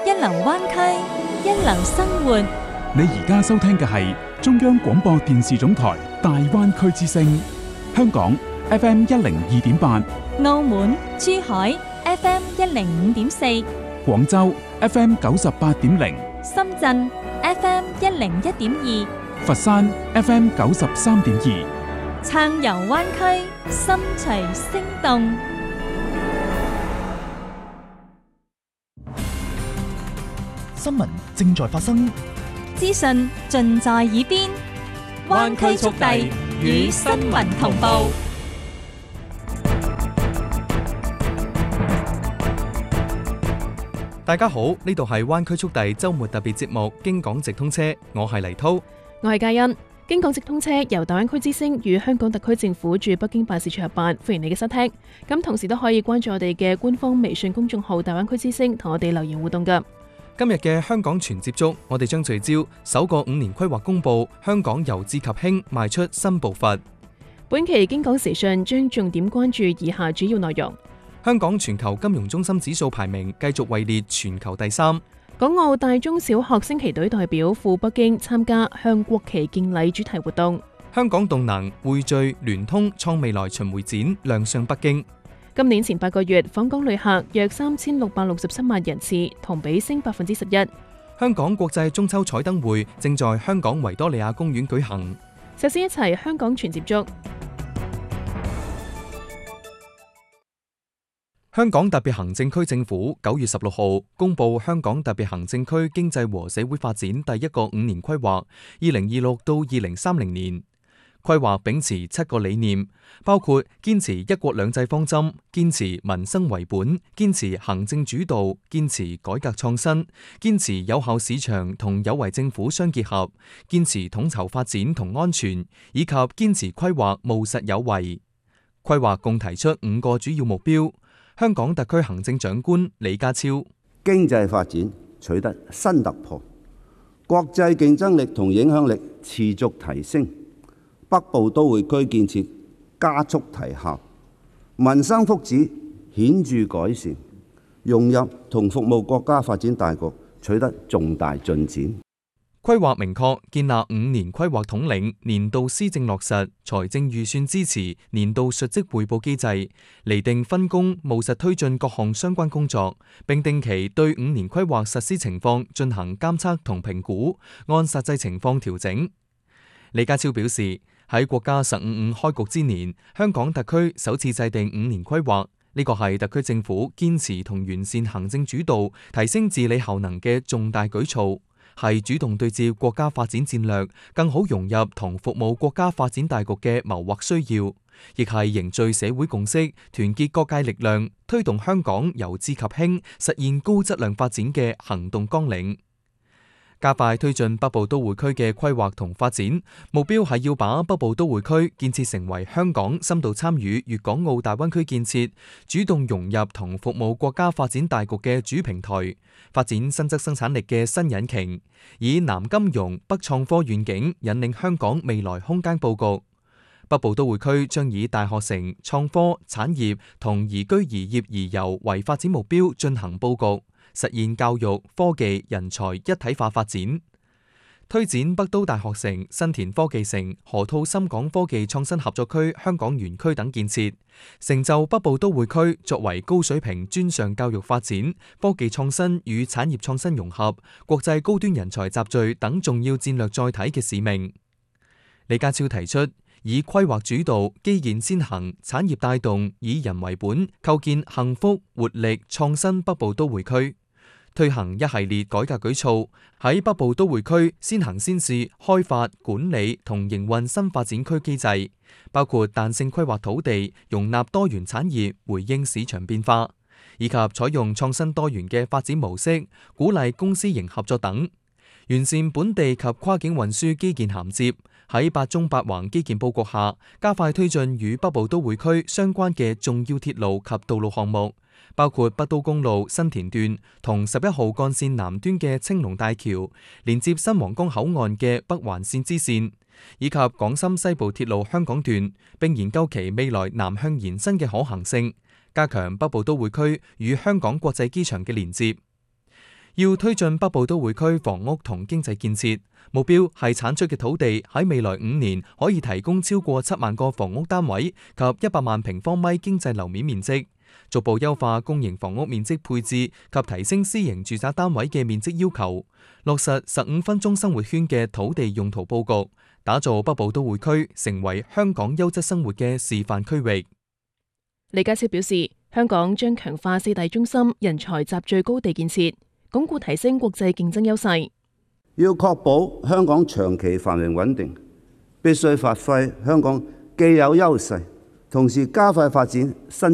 一流灣區，一流生活。 你而家收聽嘅係中央廣播電視總台大灣區之聲，香港 FM 102.8， 澳門、珠海 FM 105.4， 廣州 FM 98.0， 深圳 FM 101.2， 佛山 FM 93.2， 暢遊灣區，心隨聲動。 新聞正在發生， 資訊盡在耳邊，灣區速遞與新聞同步。 大家好，呢度係灣區速遞周末特別節目京港直通車，我係黎濤， 我係嘉欣。京港直通車由大灣區之聲與香港特區政府駐北京辦事處合辦，歡迎你嘅收聽。咁同時都可以關注我哋嘅官方微信公眾號大灣區之聲，同我哋留言互動噶。 今日嘅香港全接觸，我哋將聚焦首個5年規劃公佈，香港由治及興邁出新步伐。 本期京港時訊將重點關注以下主要內容： 香港全球金融中心指數排名繼續位列全球第3。 港澳大中小學升旗隊代表赴北京參加向國旗敬禮主題活動。 香港動能匯聚聯通創未來巡迴展亮相北京。 今年前8個月訪港旅客約3667萬人次，同比升11%。 香港國際中秋彩燈會正在香港維多利亞公園舉行。 首先一齊香港全接觸。 香港特別行政區政府9月16號公布香港特別行政區經濟和社會發展第一個5年規劃，2026到2030年。規劃秉持7個理念，包括堅持一國兩制方針，堅持民生為本，堅持行政主導，堅持改革創新，堅持有效市場同有為政府相結合，堅持統籌發展同安全，以及堅持規劃務實有為。規劃共提出5個主要目標。香港特區行政長官李家超： 經濟發展取得新突破，國際競爭力同影響力持續提升。北部都會區建設加速提效，民生福祉顯著改善，融入同服務國家發展大局取得重大進展。 規劃明確建立5年規劃統領、年度施政落實、財政預算支持、年度述職匯報機制，釐定分工，務實推進各項相關工作，並定期對5年規劃實施情況進行監測同評估，按實際情況調整。李家超表示，喺國家15開局之年，香港特區首次制定5年規劃，呢個係特區政府堅持同完善行政主導、提升治理效能嘅重大舉措，係主動對接國家發展戰略，更好融入同服務國家發展大局嘅謀劃需要，亦係凝聚社會共識、團結各界力量，推動香港由治及興，實現高質量發展嘅行動綱領。加快推進北部都會區嘅規劃同發展，目標係要把北部都會區建設成為香港深度參與粵港澳大灣區建設、主動融入同服務國家發展大局嘅主平台，發展新質生產力嘅新引擎，以南金融、北創科願景引領香港未來空間佈局。北部都會區將以大學城、創科、產業同宜居宜業宜遊為發展目標進行佈局，實現教育、科技、人才一體化發展，推展北都大學城、新田科技城、河套深港科技創新合作區香港園區等建設，成就北部都會區作為高水平專上教育發展、科技創新與產業創新融合、國際高端人才集聚等重要戰略載體嘅使命。李家超提出，以規劃主導、基建先行、產業帶動、以人為本，構建幸福、活力、創新北部都會區。推行一系列改革舉措，喺北部都會區先行先試開發、管理同營運新發展區機制，包括彈性規劃土地，容納多元產業，回應市場變化，以及採用創新多元嘅發展模式，鼓勵公私營合作等，完善本地及跨境運輸基建銜接，喺8縱8橫基建佈局下，加快推進與北部都會區相關嘅重要鐵路及道路項目，包括北都公路新田段同11號幹線南端嘅青龍大橋，連接新皇崗口岸嘅北環線支線，以及港深西部鐵路香港段，並研究其未來南向延伸嘅可行性，加強北部都會區與香港國際機場嘅連接。 要推進北部都會區房屋同經濟建設，目標係產出嘅土地喺未來5年可以提供超過7萬個房屋單位及100萬平方米經濟樓面面積，逐步優化公營房屋面積配置及提升私營住宅單位嘅面積要求，落實15分鐘生活圈嘅土地用途佈局，打造北部都會區成為香港優質生活嘅示範區域。 李家超表示，香港將強化4大中心人才集聚高地建設，鞏固提升國際競爭優勢。 要確保香港長期繁榮穩定，必須發揮香港既有優勢，同時加快發展新